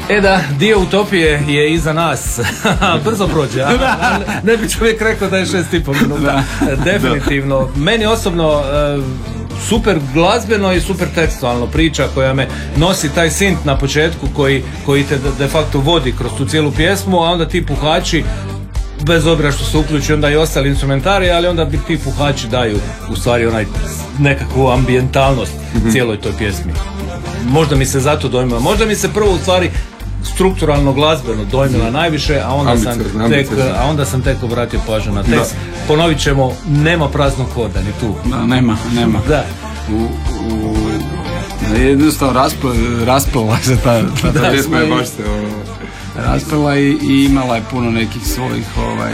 Da, dio utopije je iza nas. Brzo prođe, a ne bi čovjek rekao da je 6,5 minuta. Definitivno. Meni osobno super glazbeno i super tekstualno priča koja me nosi taj sint na početku koji te de facto vodi kroz tu cijelu pjesmu, a onda ti puhači, bez obzira što se uključi onda i ostali instrumentari, ali onda bi ti puhači daju u stvari onaj nekakvu ambijentalnost cijeloj toj pjesmi. Možda mi se zato dojmila, možda mi se prvo u stvari strukturalno glazbeno dojmila najviše, a onda sam tek obratio pažnju na tekst. Ponovit ćemo, nema praznog hoda ni tu. Da, nema. Da. Jednostavno raspala se ta pjesma je baš se raspala i imala je puno nekih svojih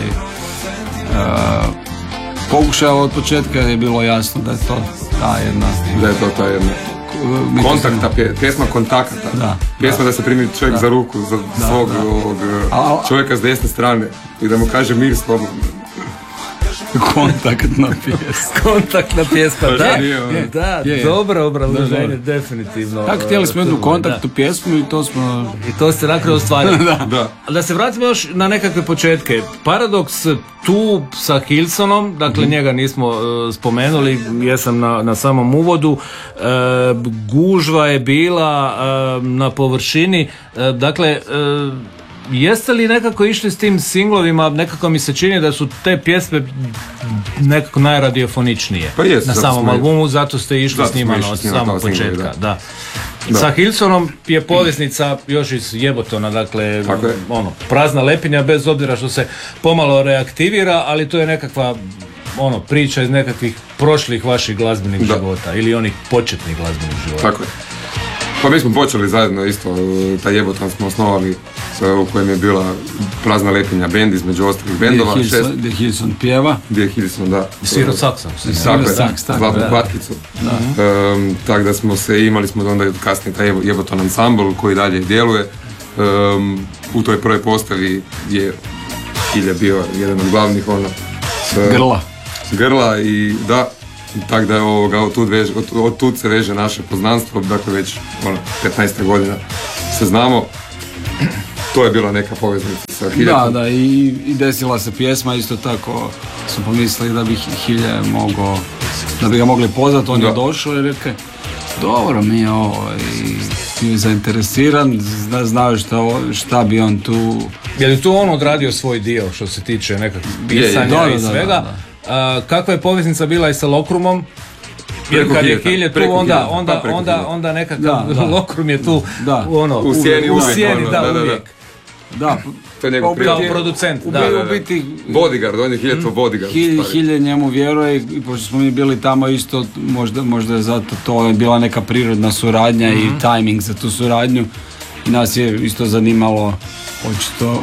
pokušaja. Od početka je bilo jasno da je to ta jedna kontakta, pjesma kontakata. Pjesma da se primi čovjek za ruku, za svog čovjeka s desne strane i da mu kaže mir slobodno. Kontaktna pjesma, da, dobro obrazloženje, definitivno. Tako, htjeli smo jednu kontaktnu pjesmu i to smo... I to ste nakraju ostvarili. Da se vratimo još na nekakve početke. Paradoks tu sa Hillsonom, dakle njega nismo spomenuli, jesam na samom uvodu, gužva je bila na površini, dakle... Jeste li nekako išli s tim singlovima, nekako mi se čini da su te pjesme nekako najradiofoničnije na samom albumu, zato ste išli s njima od samog početka. Da. Sa Hillsonom je povijesnica još iz Jebotona, dakle prazna lepinja, bez obzira što se pomalo reaktivira, ali to je nekakva priča iz nekakvih prošlih vaših glazbenih života ili onih početnih glazbenih života. Tako je. Pa mi smo počeli zajedno isto, taj Jebotan smo osnovali u kojem je bila prazna lepinja bend između ostalih bendova. Gdje Hillson pjeva. Gdje Hillson, da. Sviro saksam. Zlatnu kvatkicu. Tako da smo imali smo onda kasnije taj Jebotan ansambl koji dalje djeluje. U toj prvoj postavi je Hilja bio jedan od glavnih Grla i da. Tako da je od tud se veže naše poznanstvo, dakle već 15 godina se znamo. To je bila neka poveznica sa Hiljakom. Da, i desila se pjesma, isto tako smo pomislili da bi Hilja mogao, da bi ga mogli pozvati, on je došao i rekao, dobro mi je ovo, i je zainteresiran, znao šta bi on tu... Je li tu on odradio svoj dio što se tiče nekakvih pisanja i svega? Kakva je poveznica bila i sa Lokrumom? Jer kad je Hilje tu, onda nekakav Lokrum je tu u sjeni uvijek. Da, to je njegov kao producent. U biti bodyguard, on je Hilje to bodyguard. Hilje njemu vjeruje i pošto smo mi bili tamo isto, možda je zato to je bila neka prirodna suradnja i timing za tu suradnju i nas je isto zanimalo očito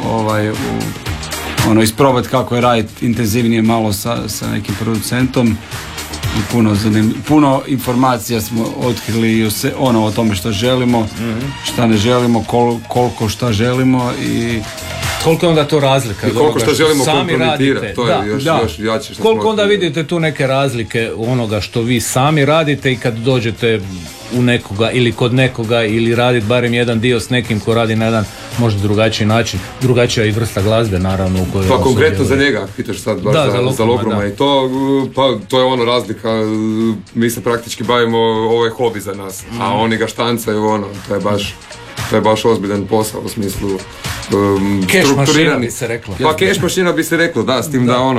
isprobati kako je raditi intenzivnije malo sa nekim producentom i puno informacija smo otkrili o tome što želimo, šta ne želimo, koliko šta želimo i koliko je onda to razlika? I koliko što želimo kompromitirati, to je još jače. Koliko onda vidite tu neke razlike onoga što vi sami radite i kad dođete u nekoga ili kod nekoga ili raditi barem jedan dio s nekim ko radi na jedan možda drugačiji način, drugačija i vrsta glazbe naravno. Pa konkretno za njega, pitaš sad baš za Lokruma i to je razlika, mi se praktički bavimo, ovo je hobi za nas, a oni ga štancaju, to je baš ozbiljan posao u smislu keš mašina bi se reklo. Pa keš mašina bi se reklo, da, s tim da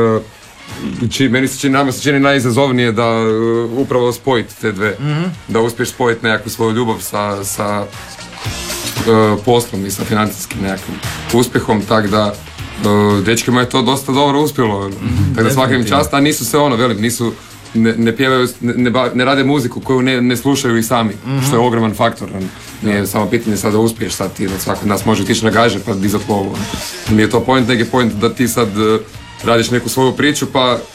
meni se čini, nama se čini najizazovnije da upravo spojiti te dve, da uspješ spojiti nekakvu svoju ljubav sa poslom i sa financijskim nekakvim uspjehom, tako da dečkima je to dosta dobro uspjelo, tako da svaka im čast, a nisu se nisu, ne pjevaju, ne rade muziku koju ne slušaju i sami, što je ogroman faktor. Nije samo pitanje sad da uspiješ sad ti, svaka od nas može otići na gaže pa dizat lovu. Nije to point, nego je point da ti sad radiš neku svoju priču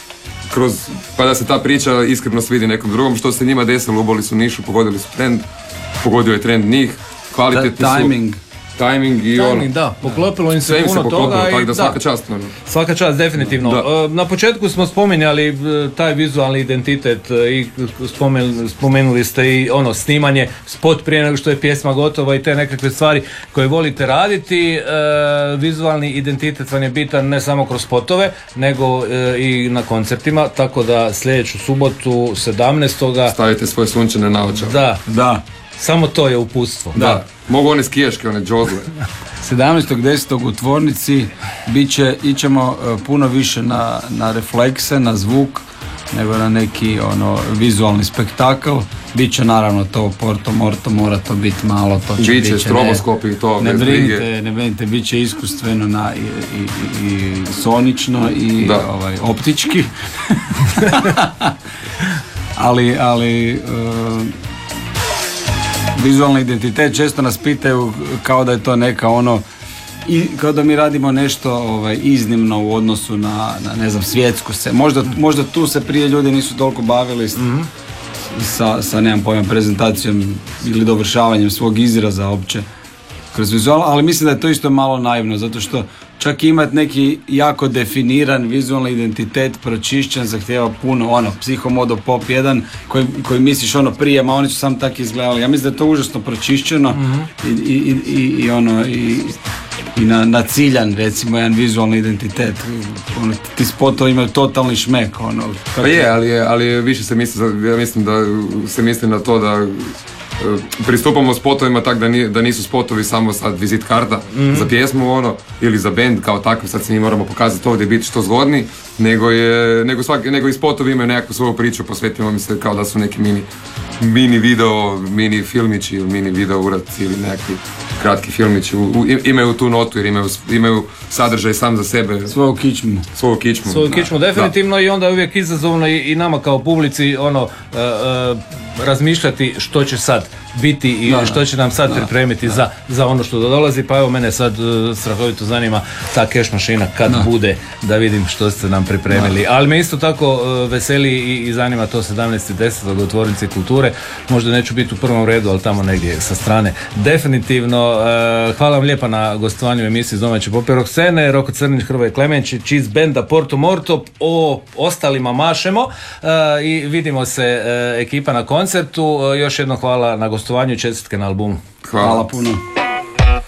pa da se ta priča iskreno svidi nekom drugom, što se njima desilo, uboli su nišu, pogodili su trend, pogodio je trend njih, kvalitetni su. timing i ono. Da, poklopilo im se Sve im puno se poklopilo, toga. tako da svaka čast. Svaka čast, definitivno. Na početku smo spominjali taj vizualni identitet i spomenuli ste i ono snimanje, spot prije nego što je pjesma gotova i te nekakve stvari koje volite raditi. Vizualni identitet vam je bitan ne samo kroz spotove, nego i na koncertima, tako da sljedeću subotu 17. Stavite svoje sunčane naočale. Da. Samo to je uputstvo. Da. Mogu one skijaške, one džozle. 17.10. u tvornici ićemo puno više na reflekse, na zvuk, nego na neki vizualni spektakl. Biće naravno to Porto Morto, mora to biti malo, to će biće stroboskop i to ne brinite, bit će iskustveno i sonično i optički. ali vizualni identitet često nas pitaju kao da je to neka i kao da mi radimo nešto iznimno u odnosu na ne znam, svjetsku se. Možda tu se prije ljudi nisu toliko bavili sa nemam pojma, prezentacijom ili dovršavanjem svog izraza opće kroz vizual, ali mislim da je to isto malo naivno, zato što čak imati neki jako definiran vizualni identitet, pročišćen, zahtjeva puno, psihomodo pop 1, koji misliš prije, ma oni su sam tako izgledali. Ja mislim da je to užasno pročišćeno i na ciljan, recimo, jedan vizualni identitet. Ti spotovi imaju totalni šmek. Pa je, ali više se misli, ja mislim da se misli na to da pristupamo spotovima tako da nisu spotovi samo sad vizit karta za pjesmu ili za band kao takav, sad se mi moramo pokazati ovdje biti što zgodni, nego i spotovi imaju nekakvu svoju priču, posvetimo mi se kao da su neki mini video, mini filmići ili mini video uradci ili nekakvi kratki filmići, imaju tu notu jer imaju sadržaj sam za sebe. Svoju kičmu, definitivno. I onda je uvijek izazovno i nama kao publici razmišljati što će sad biti i što će nam sad pripremiti za ono što dolazi, pa evo mene sad strahovito zanima ta cash mašina kad bude, da vidim što ste nam pripremili. Ali me isto tako veseli i zanima to 17.10. u Tvornici kulture. Možda neću biti u prvom redu, ali tamo negdje sa strane. Definitivno, hvala vam lijepa na gostovanju emisiji iz domaće pop rock scene. Roko Crnić, Hrvoje Klemenčić iz benda Porto Morto. O ostalima mašemo i vidimo se ekipa na koncertu. Još jednom hvala na gostovanju i čestitke na albumu. Hvala puno.